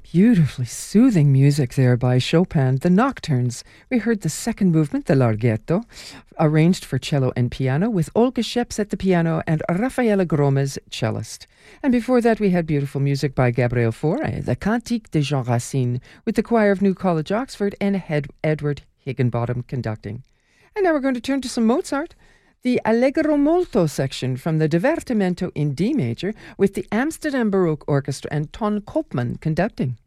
Beautifully soothing music there by Chopin, the Nocturnes. We heard the second movement, the Larghetto, arranged for cello and piano, with Olga Scheps at the piano and Rafaela Gromes, cellist. And before that, we had beautiful music by Gabriel Fauré, the Cantique de Jean Racine, with the choir of New College, Oxford, and Edward Higginbottom conducting. And now we're going to turn to some Mozart. The Allegro Molto section from the Divertimento in D major with the Amsterdam Baroque Orchestra and Ton Koopman conducting.